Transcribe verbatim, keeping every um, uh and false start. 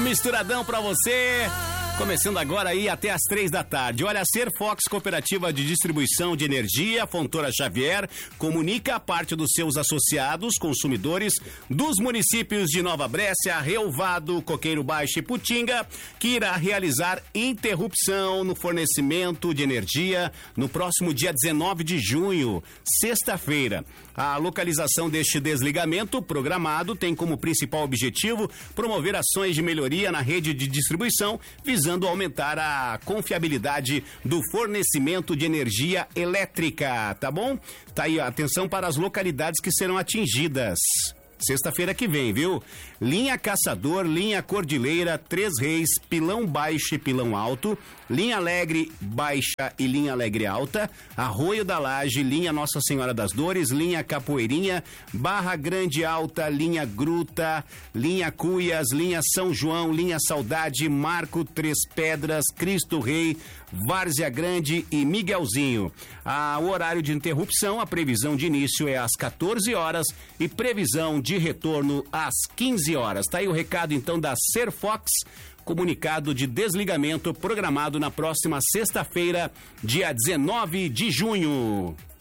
misturadão pra você. Começando agora aí até às três da tarde. Olha, a Serfox Cooperativa de Distribuição de Energia, Fontoura Xavier, comunica a parte dos seus associados, consumidores dos municípios de Nova Brécia, Relvado, Coqueiro Baixo e Putinga, que irá realizar interrupção no fornecimento de energia no próximo dia dezenove de junho, sexta-feira. A localização deste desligamento programado tem como principal objetivo promover ações de melhoria na rede de distribuição, visando aumentar a confiabilidade do fornecimento de energia elétrica, tá bom? Tá aí, atenção para as localidades que serão atingidas. Sexta-feira que vem, viu? Linha Caçador, Linha Cordilheira, Três Reis, Pilão Baixo e Pilão Alto, Linha Alegre Baixa e Linha Alegre Alta, Arroio da Laje, Linha Nossa Senhora das Dores, Linha Capoeirinha, Barra Grande Alta, Linha Gruta, Linha Cuias, Linha São João, Linha Saudade, Marco Três Pedras, Cristo Rei, Várzea Grande e Miguelzinho. Ah, o horário de interrupção, a previsão de início é às quatorze horas e previsão de retorno às quinze horas. Tá aí o recado então da Serfox, comunicado de desligamento programado na próxima sexta-feira, dia dezenove de junho.